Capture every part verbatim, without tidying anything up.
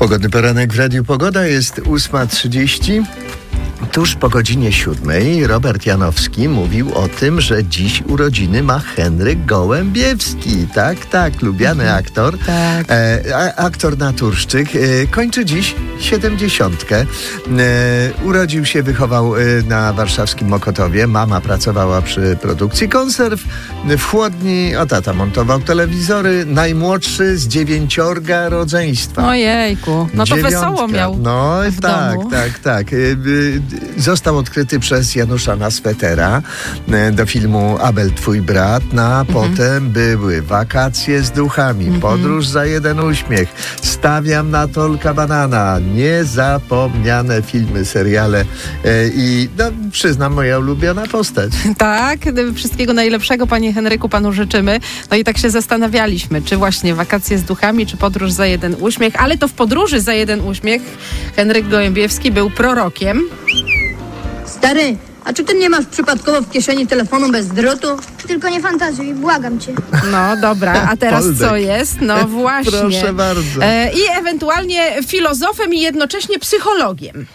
Pogodny poranek w Radiu Pogoda, jest ósma trzydzieści. Tuż po godzinie siódmej Robert Janowski mówił o tym, że dziś urodziny ma Henryk Gołębiewski. Tak, tak, lubiany aktor. Tak. E, a, aktor naturszczyk. E, kończy dziś siedemdziesiątkę. E, urodził się, wychował e, na warszawskim Mokotowie. Mama pracowała przy produkcji konserw. W chłodni, o tata montował telewizory. Najmłodszy z dziewięciorga rodzeństwa. Ojejku, no to Dziewiątka. wesoło miał No w tak, domu. tak, tak. E, e, Został odkryty przez Janusza Naswetera e, do filmu Abel, twój brat. No, a Mhm. potem były Wakacje z duchami, Mhm. Podróż za jeden uśmiech, Stawiam na Tolka Banana. Niezapomniane filmy, seriale e, i no, przyznam, moja ulubiona postać. Tak, wszystkiego najlepszego, panie Henryku, panu życzymy. No i tak się zastanawialiśmy, czy właśnie Wakacje z duchami, czy Podróż za jeden uśmiech, ale to w Podróży za jeden uśmiech Henryk Gołębiewski był prorokiem. Stary, a czy ty nie masz przypadkowo w kieszeni telefonu bez drutu? Tylko nie fantazjuj, błagam cię. No dobra, a teraz Poldek. co jest? No właśnie. Proszę bardzo. E, I ewentualnie filozofem i jednocześnie psychologiem.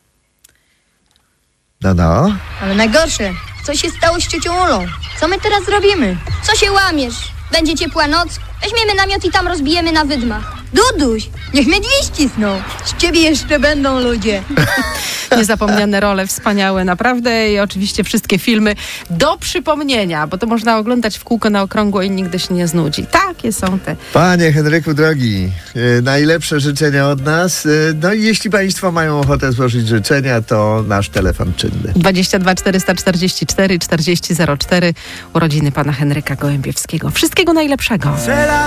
No, no. Ale najgorsze, co się stało z ciocią Olą? Co my teraz zrobimy? Co się łamiesz? Będzie ciepła noc? Weźmiemy namiot i tam rozbijemy na wydmach. Duduś, niech mnie drzwi ścisną. Z ciebie jeszcze będą ludzie. Niezapomniane role, wspaniałe naprawdę i oczywiście wszystkie filmy do przypomnienia, bo to można oglądać w kółko na okrągło i nigdy się nie znudzi. Takie są te. Panie Henryku drogi, e, najlepsze życzenia od nas. E, no i jeśli państwo mają ochotę złożyć życzenia, to nasz telefon czynny. dwadzieścia dwa czterysta czterdzieści cztery czterdzieści zero cztery, urodziny pana Henryka Gołębiewskiego. Wszystkiego najlepszego.